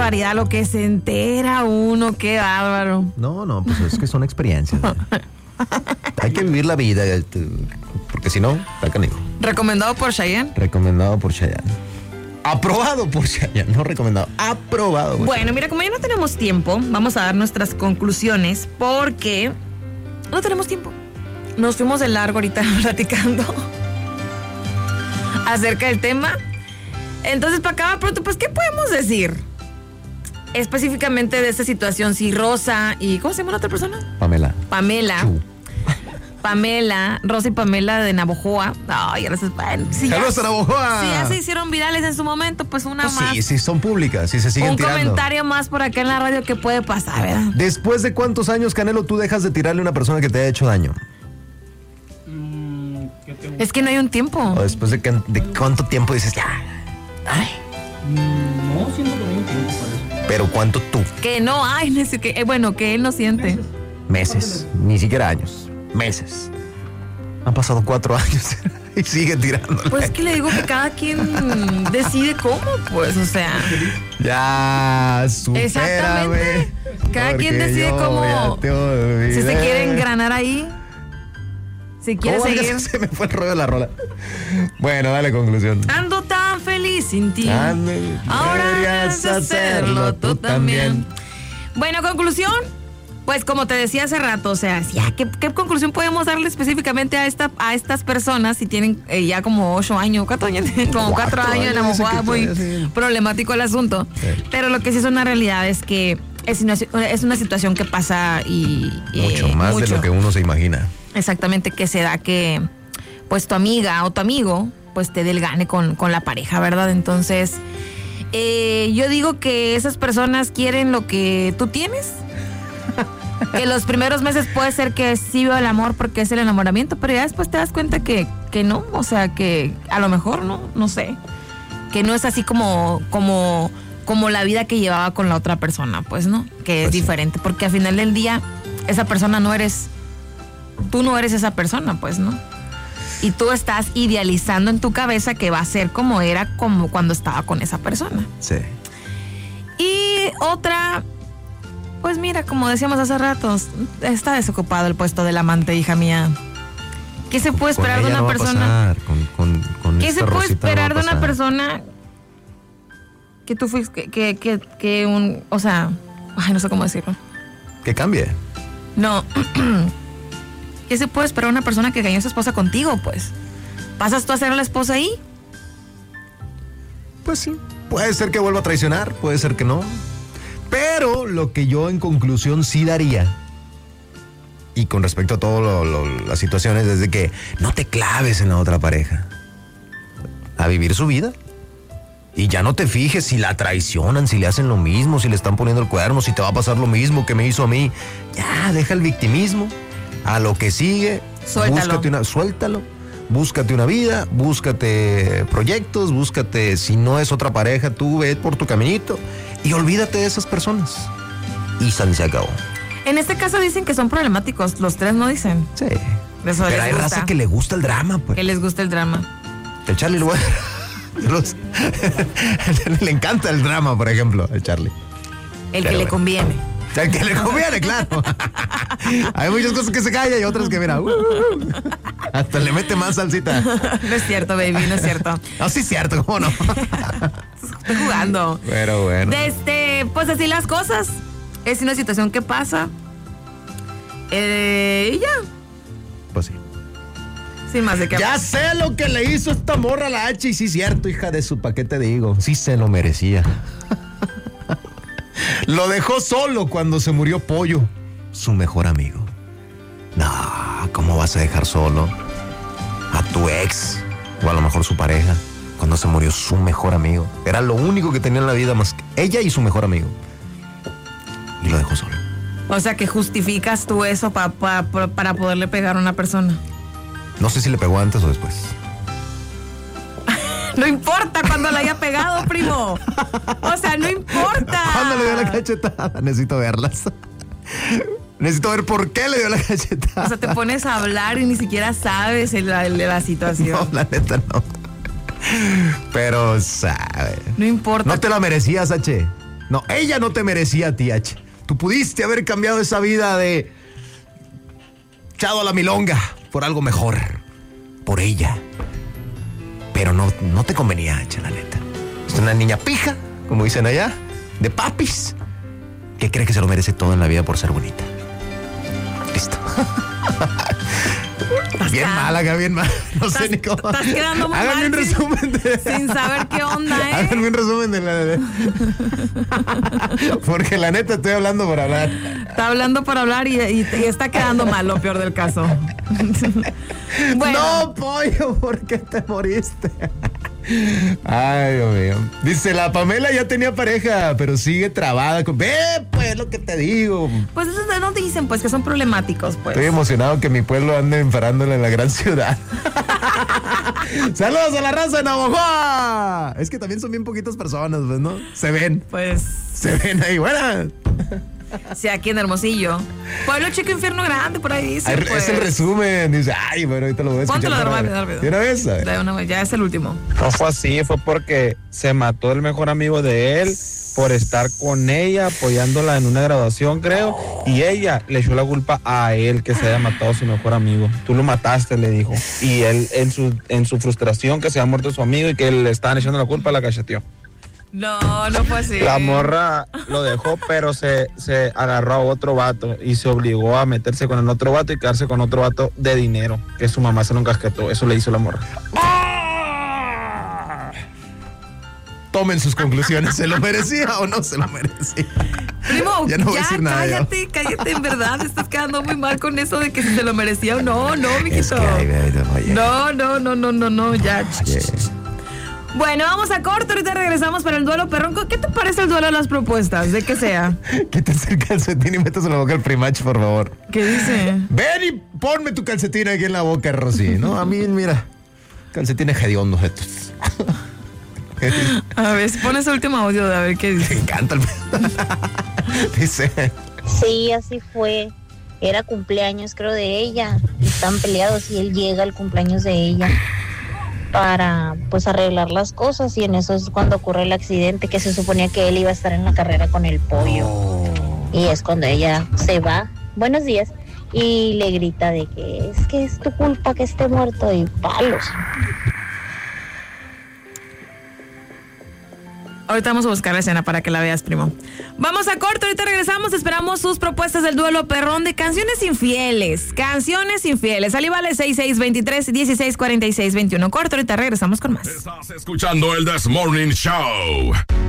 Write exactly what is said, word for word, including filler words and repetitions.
barbaridad lo que se entera uno, qué bárbaro. No, no, pues es que son experiencias. Hay que vivir la vida, porque si no, está canijo. ¿Recomendado por Chayanne? Recomendado por Chayanne. Aprobado por Chayanne, no recomendado, aprobado. Bueno, Chayanne. Mira, como ya no tenemos tiempo, vamos a dar nuestras conclusiones porque no tenemos tiempo. Nos fuimos de largo ahorita platicando acerca del tema. Entonces, para acabar pronto, pues, ¿qué podemos decir? Específicamente de esta situación, si Rosa y... ¿Cómo se llama la otra persona? Pamela. Pamela. Chu. Pamela, Rosa y Pamela de Navojoa. Ay, gracias. Si ¡Saludos a Navojoa! Si ya se hicieron virales en su momento, pues una pues más. Sí, sí, son públicas, sí se siguen Un tirando. Un comentario más por acá en la radio que puede pasar, ¿verdad? ¿Después de cuántos años, Canelo, tú dejas de tirarle a una persona que te haya hecho daño? Mm, es que no hay un tiempo. ¿O después de, que, de cuánto tiempo dices, ya? Ay. No, siento que no hay un tiempo para eso. ¿Pero cuánto tú? Que no hay, que, eh, bueno, que él no siente. Meses, Meses. Ni siquiera años, meses. Han pasado cuatro años y sigue tirándole. Pues es que le digo que cada quien decide cómo, pues, o sea. Ya, supérame. Exactamente. Cada quien decide cómo. Si se quiere engranar ahí. Si quiere seguir. Se me fue el rollo de la rola. Bueno, dale conclusión. Ando tan feliz sin ti. Ande, ahora deberías hacerlo tú también. Bueno, conclusión. Pues como te decía hace rato, o sea, ya, ¿qué, qué conclusión podemos darle específicamente a esta a estas personas si tienen eh, ya como ocho años, cuatro años, como cuatro, cuatro años en la mojada, muy sí. problemático el asunto. Sí. Pero lo que sí es una realidad es que es una, es una situación que pasa y... Mucho eh, más mucho. de lo que uno se imagina. Exactamente, que se da que pues tu amiga o tu amigo pues te dé el gane con, con la pareja, ¿verdad? Entonces, eh, yo digo que esas personas quieren lo que tú tienes. Que los primeros meses puede ser que sí veo el amor porque es el enamoramiento, pero ya después te das cuenta que, que no, o sea, que a lo mejor no, no sé, que no es así como, como, como la vida que llevaba con la otra persona, pues, ¿no? Que es pues diferente, sí. Porque al final del día, esa persona no eres, tú no eres esa persona, pues, ¿no? Y tú estás idealizando en tu cabeza que va a ser como era como cuando estaba con esa persona. Sí. Y otra... Pues mira, como decíamos hace rato, está desocupado el puesto del amante, hija mía. ¿Qué se puede esperar de una no persona? Con, con, con ¿Qué se puede esperar no de una persona que tú fuiste, que, que, que, que un, o sea, ay, no sé cómo decirlo. Que cambie. No. ¿Qué se puede esperar de una persona que engañó a su esposa contigo, pues? ¿Pasas tú a ser la esposa ahí? Pues sí. Puede ser que vuelva a traicionar, puede ser que no. Pero lo que yo en conclusión sí daría, y con respecto a todas las situaciones, es de que no te claves en la otra pareja. A vivir su vida. Y ya no te fijes si la traicionan, si le hacen lo mismo, si le están poniendo el cuerno, si te va a pasar lo mismo que me hizo a mí. Ya, deja el victimismo. A lo que sigue, suéltalo. Búscate una, suéltalo. Búscate una vida, búscate proyectos, búscate, si no es otra pareja, tú ve por tu caminito. Y olvídate de esas personas. Y San se acabó. En este caso dicen que son problemáticos. Los tres no dicen. Sí. Eso pero hay raza que le gusta el drama, pues. Que les gusta el drama. El Charlie lo le encanta el drama, por ejemplo, el Charlie. El pero que bueno. le conviene. El que le conviene, claro. Hay muchas cosas que se callan y otras que, mira, uh, uh, hasta le mete más salsita. No es cierto, baby, no es cierto. No, sí es cierto, ¿cómo no? Estoy jugando. Pero bueno. Este, pues así las cosas. Es una situación que pasa. Eh, y ya. Pues sí. Sin más de qué Ya sé lo que le hizo esta morra a la H y sí es cierto, hija de su paquete, digo. Sí se lo merecía. Lo dejó solo cuando se murió Pollo, su mejor amigo. No, ¿cómo vas a dejar solo a tu ex o a lo mejor su pareja cuando se murió su mejor amigo? Era lo único que tenía en la vida más que ella y su mejor amigo. Y lo dejó solo. O sea que justificas tú eso pa, pa, pa, para poderle pegar a una persona. No sé si le pegó antes o después. No importa cuando le haya pegado, primo. O sea, no importa. ¿Cuándo le dio la cachetada? Necesito verlas. Necesito ver por qué le dio la cachetada. O sea, te pones a hablar y ni siquiera sabes la, la situación. No, la neta no. Pero, sabe. No importa. No te la merecías, H. No, ella no te merecía a ti, H. Tú pudiste haber cambiado esa vida de echado a la milonga por algo mejor, por ella. Pero no, no te convenía, H, la neta. Es una niña pija, como dicen allá, de papis, que cree que se lo merece todo en la vida por ser bonita. Listo. Bien mal, acá, bien mal. No estás, sé ni cómo. Estás quedando muy Háganme mal. un resumen de... Sin saber qué onda, ¿eh? Háganme un resumen de la... De... Porque la neta estoy hablando por hablar. Está hablando por hablar y, y, y está quedando mal, lo peor del caso. Bueno. No, pollo, ¿por qué te moriste? Ay, Dios mío. Dice, la Pamela ya tenía pareja, pero sigue trabada con... Ve, pues, lo que te digo. Pues eso no dicen, pues, que son problemáticos, pues. Estoy emocionado que mi pueblo ande enfarándole en la gran ciudad. Saludos a la raza de Navojoa. Es que también son bien poquitas personas, pues, ¿no? Se ven. Pues... Se ven ahí, buenas. Sí, aquí en Hermosillo. Pueblo chico, infierno grande, por ahí dice. Ay, pues. Es el resumen. Dice, ay, bueno, ahorita lo voy a escuchar. Póntelo rápido, rápido. ¿De una vez? De una vez, ya es el último. No fue así, fue porque se mató el mejor amigo de él por estar con ella, apoyándola en una graduación, creo, y ella le echó la culpa a él que se haya matado a su mejor amigo. Tú lo mataste, le dijo. Y él, en su, en su frustración que se había muerto su amigo y que le estaban echando la culpa, la cacheteó. No, no fue así. La morra lo dejó, pero se, se agarró a otro vato y se obligó a meterse con el otro vato y quedarse con otro vato de dinero, que su mamá se lo encasquetó. Eso le hizo la morra. Tomen sus conclusiones. ¿Se lo merecía o no se lo merecía? Primo, ya no voy ya, a decir nada. cállate, ya. cállate, en verdad. Estás quedando muy mal con eso de que si se lo merecía o no. No, mijito. Es que, ay, oye. No, no, no, no, no, no, ya. Oye. Bueno, vamos a corto, ahorita regresamos para el duelo perrón. ¿Qué te parece el duelo de las propuestas? De que sea. Quítese el calcetín y métase en la boca el primach, por favor. ¿Qué dice? Ven y ponme tu calcetín aquí en la boca, Rosy. No, a mí, mira, calcetines hediondos estos. A ver, pon ese último audio de a ver qué dice. Me encanta el... Dice... Sí, así fue. Era cumpleaños, creo, de ella. Y están peleados y él llega al cumpleaños de ella para, pues, arreglar las cosas. Y en eso es cuando ocurre el accidente, que se suponía que él iba a estar en la carrera con el pollo. Oh. Y es cuando ella se va. Buenos días. Y le grita de que es que es tu culpa que esté muerto, y palos. Ahorita vamos a buscar la escena para que la veas, primo. Vamos a corto, ahorita regresamos. Esperamos sus propuestas del duelo perrón de canciones infieles. Canciones infieles. Ali vale seis seis dos tres, uno seis cuatro seis dos uno. Corto, ahorita regresamos con más. Estás escuchando el This Morning Show.